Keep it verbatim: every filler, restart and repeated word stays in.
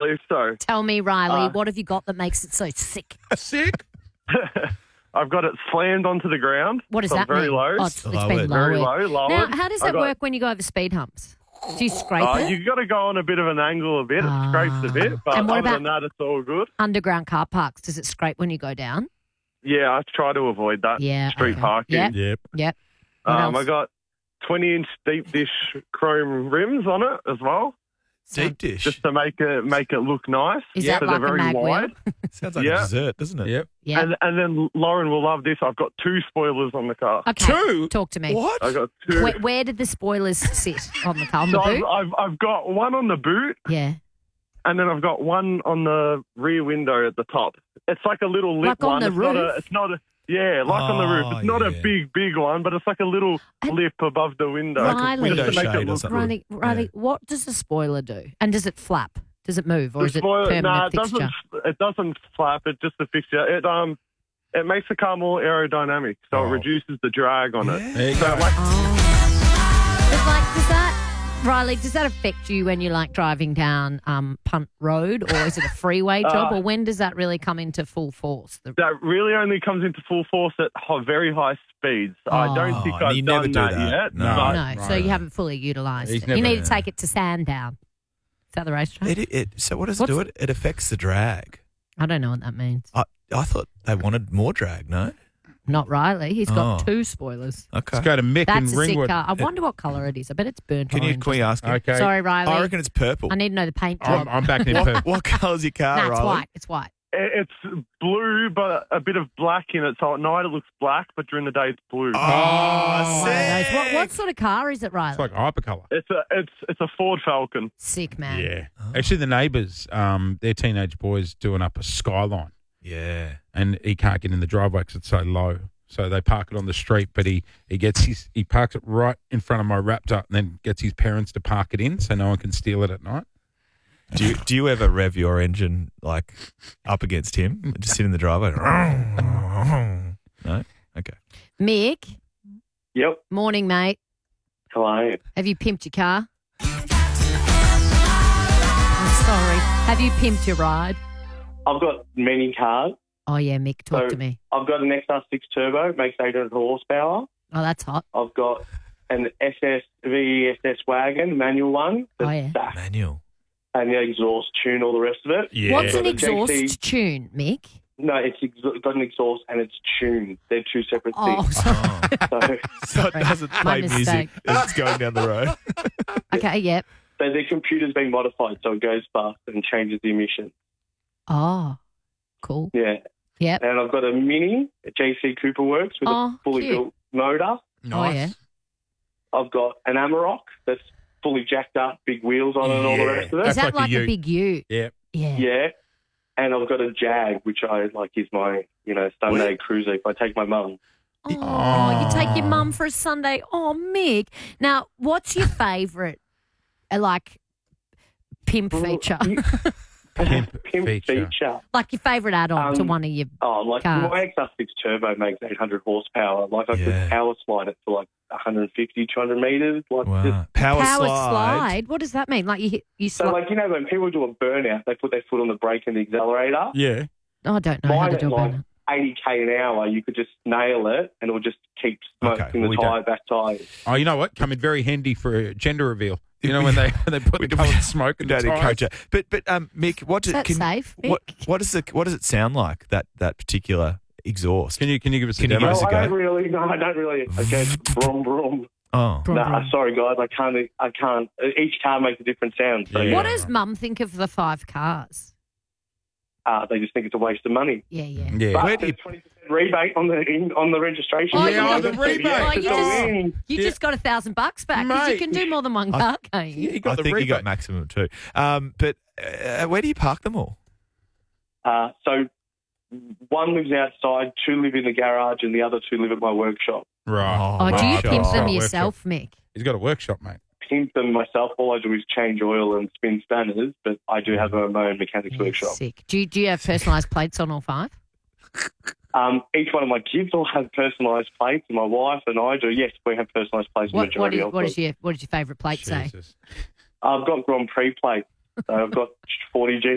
believe so. Tell me, Riley, Uh, what have you got that makes it so sick? Sick? I've got it slammed onto the ground. What does so that very mean? low. Oh, it's, it's Lowered. been Very lowered. low, Now, lowered. how does I that got- work when you go over speed humps? Do you scrape Uh, it? you've got to go on a bit of an angle a bit. It Ah. scrapes a bit, but And what other about- than that, it's all good. Underground car parks, does it scrape when you go down? Yeah, I try to avoid that. Yeah, Street okay. parking. Yep. Yep. Yep. What Um, else? I got twenty-inch deep dish chrome rims on it as well, Deep dish. just to make it make it look nice. Is yeah, that so like they're a very mag wheel? wide. Sounds like Yeah. a dessert, doesn't it? Yep. Yeah. And and then Lauren will love this. I've got two spoilers on the car. Okay. Two? Talk to me. What? I got two. Where, where did the spoilers sit on the car? On the so I've, boot? I've I've got one on the boot, Yeah. and then I've got one on the rear window at the top. It's like a little lip Like on one. the it's not roof? a. It's not a. Yeah, like on the roof. Oh, It's not a yeah. big, big one, but it's like a little lip above the window. Like a Riley. window Just to make it shade or look something. Riley, Riley, Yeah. what does the spoiler do? And does it flap? Does it move, or The is it spoiler- permanent nah, it fixture? doesn't. It doesn't flap. It's just a fixture. It um, it makes the car more aerodynamic, so Oh. it reduces the drag on it. There you So go. like, Oh. But like, does that, Riley, does that affect you when you're like driving down um, Punt Road, or is it a freeway job, Uh, or when does that really come into full force? The, that really only comes into full force at ho- very high speeds. I don't Oh. think Oh, I've you done never do that, that. yet. No. but- no, so right. you haven't fully utilised He's it. never- you need to Yeah. take it to Sandown. Is that the racetrack? It, it, so what does What's- it do? It, it affects the drag. I don't know what that means. I, I thought they wanted more drag, no? Not Riley. He's got Oh. two spoilers. Okay. Let's go to Mick That's in a sick Ringwood. car. I wonder what colour it is. I bet it's burnt Can you, orange. can we ask him? Okay. Sorry, Riley. I reckon it's purple. I need to know the paint I'm, job. I'm back in what, Perth. what colour's your car, no, it's Riley? white. It's white. It- It's blue, but a bit of black in it. So at night it looks black, but during the day it's blue. Oh, Oh, One of those. sick. What, what sort of car is it, Riley? It's like hypercolour. It's a it's it's a Ford Falcon. Sick, man. Yeah. Actually, the neighbours, um, their teenage boys doing up a Skyline, Yeah. and he can't get in the driveway because it's so low. So they park it on the street, but he, he gets his he parks it right in front of my Raptor, and then gets his parents to park it in so no one can steal it at night. Do you, do you ever rev your engine like up against him? Just sit in the driveway? No? Okay. Mick, Yep. morning, mate. Hello. Have you pimped your car? I'm sorry. Have you pimped your ride? I've got many cars. Oh, yeah, Mick, talk So- to me. I've got an X R six Turbo, makes eight hundred horsepower. Oh, that's hot. I've got an S S V E S S wagon, manual one. Oh, yeah. That's Manual. and the exhaust tune, all the rest of it. Yeah. What's an The exhaust J C tune, Mick? No, it's ex- got an exhaust and it's tuned. They're two separate Oh, things. sorry. Oh. So, So it doesn't My play mistake. music as it's going down the road. Okay, yep. so their computer's been modified so it goes fast and changes the emission. Oh, cool. Yeah. Yep. And I've got a Mini, a J C Cooper Works with Oh, a fully cute. built motor. Oh, yeah. I've got an Amarok that's fully jacked up, big wheels on it and all the Yeah. rest of it. Is That's that like like, a a, ute. big ute? Yeah. Yeah. Yeah. And I've got a Jag, which I like is my, you know, Sunday cruiser if I take my mum. Oh, you take your mum for a Sunday. Oh, Mick. Now, what's your favourite, uh, like, pimp feature? Pimp Pimp feature. feature. Like your favourite add-on to Um, one of your... Oh, like Cars. my X R six Turbo makes eight hundred horsepower. Like I Yeah. could power slide it to like one fifty, two hundred metres. Like just, Wow. Power, Power slide. slide. What does that mean? Like you hit, you so slide... like, you know, when people do a burnout, they put their foot on the brake and the accelerator. Yeah. Oh, I don't know how Mine to at do a like burnout. eighty k an hour, you could just nail it and it will just keep smoking Okay, the we tyre, don't- back tyres. Oh, you know what? Come in very handy for a gender reveal. You know when they when they put We the don't- coloured smoke We in the don't tyres? encourage it. But but um, Mick, what Is does that can, safe, what Mick? what does it what does it sound like that that particular exhaust? Can you can you give us a Can you demo? give us No, a I go? don't really. No, I don't really. Okay, brum brum. Oh, Brum, Nah, brum. sorry guys, I can't. I can't. Each car makes a different sound. So Yeah. What does Mum think of the five cars? uh, they just think it's a waste of money. Yeah, yeah. Yeah. But Where do there's you- twenty percent rebate on the in, on the registration. Oh, Yeah, you oh, the just- rebate. Yes, Oh, it's you a just- win. You Yeah. just got a thousand bucks back because you Mate. can do more than one I- car, can't you? Yeah, you got I the think you got rebate. maximum too. Um, but uh, where do you park them all? Uh, so one lives outside, two live in the garage, and the other two live at my workshop. Right. Oh, do you Workshop. pimp them Workshop. yourself, Mick? He's got a workshop, mate. Pimp them myself. All I do is change oil and spin spanners, but I do have my own mechanics Yeah, workshop. sick. Do you, do you have personalised plates on all five? Um, each one of my kids will have personalised plates, and my wife and I do. Yes, we have personalised plates. What, what, majority is, of what them. is your what does your favourite plate say? Jesus. I've got Grand Prix plates. So I've got forty G